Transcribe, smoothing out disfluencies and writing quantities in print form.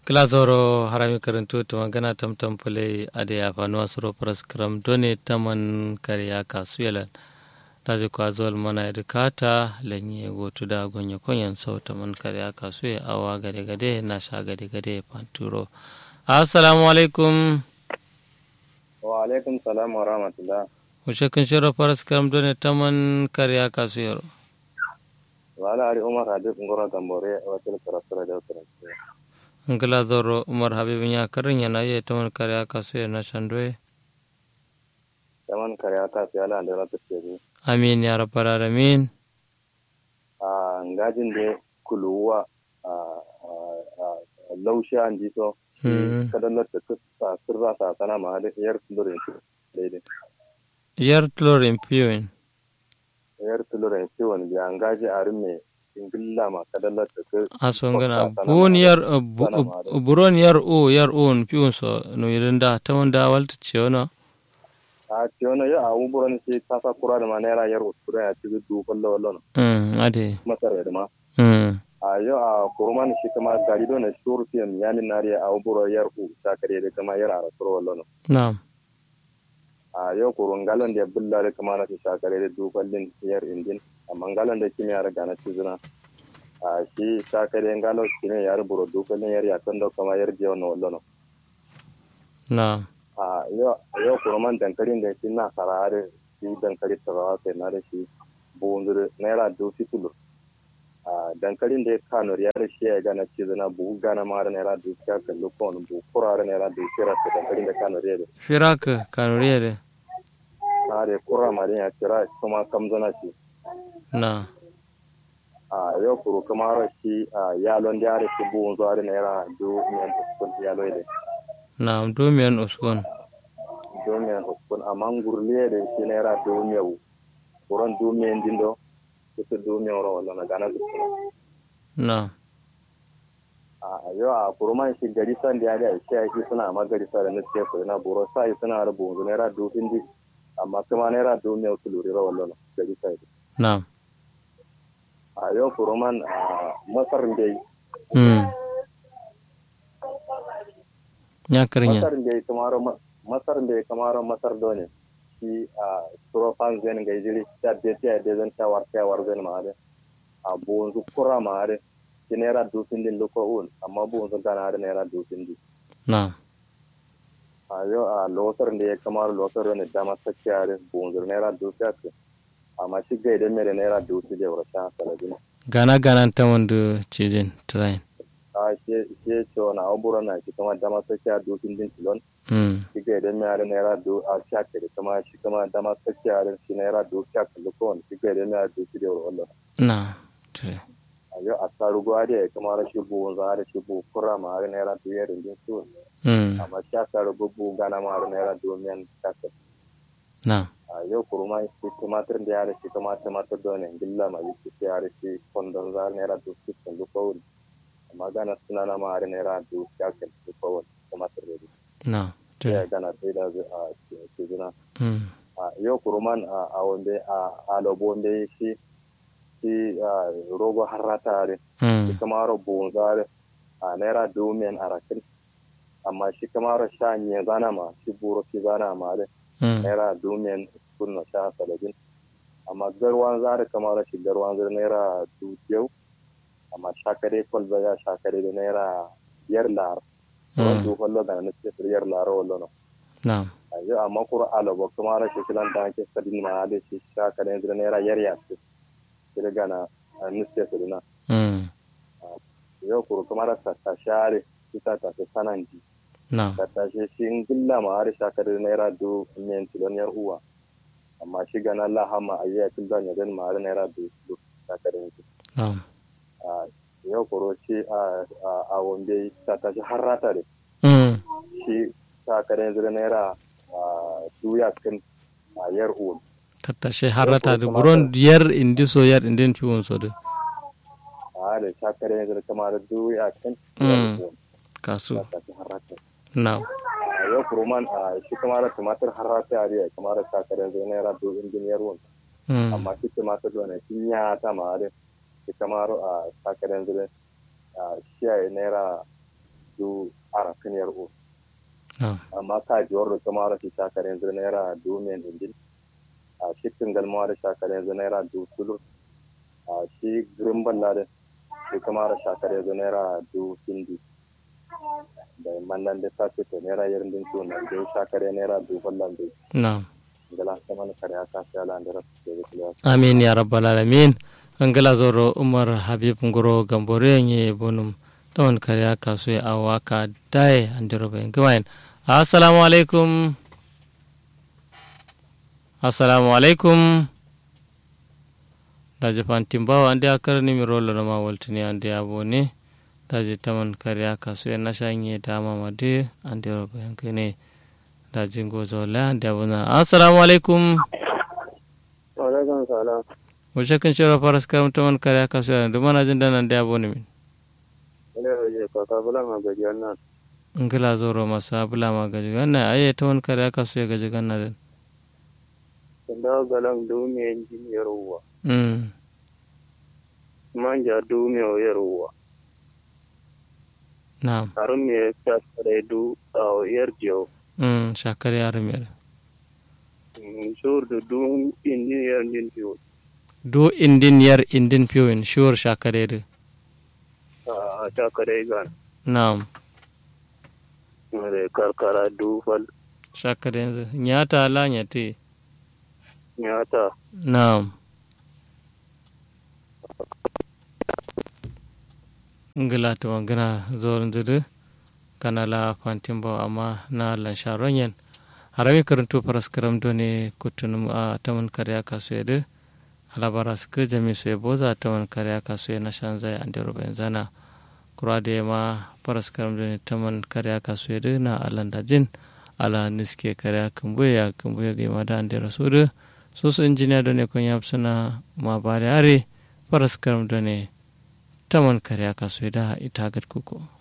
Kilazoro harami karantu to magana tamtam pule ade ya fanuwa suro praskram done taman kariya kasuyelan daji kwa zol mana edukata lenye gotu da gonye konyan sau taman kariya kasuye awa gade gade na sha gade gade panturo. Assalamu alaikum. Wa alaikum salam wa rahmatullah. Mushe kun shiro praskram done taman kariya kasuyero. Wala ari Umar Habib ngoro gambore wakil karasura da karasura. Ngila zoro Umar Habib nya karin yana ye taman kariya kasuye na shandwe. Taman kariya kasuye ala da rata ce. Amin ya rabbal alamin. Ngajin da kuluwa lausha an jiso. Kadallar ta kusa sirra sa sana ma da yar tulurin daidai. Yar tulurin piyoyin. Yar tulurin piyon ya ngaji arin me ingilla ma kadallar ta kusa. Asongana buron yar o piyon so no yirinda ta wanda walta ce wana. Ce wana ya awu buron ce kasa kura da ma naira yar usura ya ci du kullu wallo. Ade. Masar da ma. Yo a kurman shi kama gari don na shuru fiyan yamin nariya a uburo yar u sakare da kama yar a rasuro wallo. Na'am. Yo kurun galon da bulla da kama na shi sakare da duballin yar indin amma galon da kimi yar gana tuzuna. Shi sakare galon kimi yar buro duballin yar ya kan da kama yar jiya wannan wallo. Na'am. Yo kurman dankalin da shi na sarare shi dankali tarawa sai na da shi bunzur naira dofi tulu. Dankalin da ya kano ya da shi ya gana ce zana buhu gana ma da naira dukiya kallo ko wani buhu kura da naira dukiya da dankalin da kano ya da. Firaka kano ya da. Da kura ma da ya kira kuma kam zana ce. Na. Yau kuru kuma rashi yalon da ya da shi buhun zuwa da naira domiyan uskun yalo ya da. Na domiyan uskun. Domiyan uskun amma gurliya da shi naira domiyan kuran domiyan dindo. Itu dunia orang na gana tu. Na. Yo a kurman shi garisan da ya shi shi suna amma garisa da nake ko na boro sai suna rubu naira dufin di amma kuma naira dunia tuluri ra wallo garisa. Na. Yo kurman masar dai. Ya karinya. Masar dai kamar masar dole. Shi surofan zen ga jiri ta dete da zan ta war zen ma da abu zu kura ma da shi naira dufin din loko un amma bu zu gana da naira dufin din na ayo a lotar da ya kamar lotar ne da masa kyare bu zu naira dufin amma shi ga idan mere naira dufin da wata salabin gana ta wanda cijin train shi ce na abura na shi kuma da masa kyare dufin din kilon shi ga idan mere naira do a shaka da kuma shi kuma da masa kyare shi naira do shaka lokon shi ga idan mere dufin da wallo na tre ayo a taru gwade kuma rashi bu za da shi bu kura ma naira do yar din su amma shaka rubu gana ma naira do men shaka na ayo kuruma shi tumatir da yare shi kuma tumatir da ne billa ma yi shi yare shi kondon za naira do shi lokon amma gana suna na ma naira do shaka lokon tumatir da na ya gana sai da a cikin yau kuruman a wanda a lobo wanda shi rogo harata ne shi kama rabu zare a naira domin a rakin amma shi kama rasha ne zana ma shi buro shi zana ma da naira domin kunna sha salabin amma garwan zare kama rashi garwan zare naira dukiyau amma shakare kwalba ya shakare da naira yar lar wanda kwallo da na ce yar laro wallo no na ayo amma kura alabo kuma ra shi kilan da ke sadin ma da shi shaka da naira yar ya ce daga na nuske su na yau kuru kuma ra ta share ita ta sananji na ta shi ingilla ma har shaka da naira do men tilon yar uwa amma shi gana Allah hama ayya tilon ya dan ma har naira do shaka da na yau koro shi a wanda ta tashi har rata da shi ta kare zira naira duya kan yar uwan ta tashi har rata da buron yar indiso yar indin ciwon so da da ta kare zira kamar duya kan yar uwan kasu ta tashi har rata na yau koro man shi kamar tumatir har rata ya kamar ta kare zira naira duya indin yar uwan amma shi tumatir da ne kin ya ta ma da kamar a sakarin zirin shi naira du arakin yar'u amma ka jiwar da kuma rashi shakar yanzu naira domin indin a shikin galmawa da shakar yanzu naira du tulur a shi girin balla da shi kuma da shakar yanzu naira du hindi da mannan da ta ce to naira yarin din to nan da shakar naira du ballan da na'am gala sama na kare aka sai Allah da rasu amin ya rabbal alamin angala zoro umar habib ngoro gambore nye bonum ton kare aka so ya awaka dai andiro ben gwain assalamu alaikum daje fantimbawa ande akarni mi rolo na mawoltini ande abone daje taman kare aka so ya nashanye dama made andiro ben kene daje ngozo la ande abona assalamu alaikum wa alaikum salam mushakin shiro faras kam taman kare aka so ya dumana jinda nan ande abone min ne ka ka bula ma gaji wannan ngila zoro masa bula ma gaji wannan aye taman kare aka so ya gaji ganna den da galan dumi engineer ruwa manja dumi ruwa na'am harun me ta sare du a yarjo shakare armere sur du dum engineer din fiyo do engineer indin fiyo in sure shakare de a shakare gan na'am mare karkara du fal shakare nyata la nyate nyata na'am ngila to ngana zorin zudu kana la fantimbo amma na lan sharonyen harami karanto paraskaram done kutunum a taman karya kasuyede alabaras ke jami suye boza taman karya kasuye na shanzai andero benzana kurade ma paraskaram done taman karya kasuyede na alanda jin ala niske karya kumbuya ge mada andero sudu soso engineer done kunyap suna ma bare are paraskaram done taman karya kasuyeda itagat kuko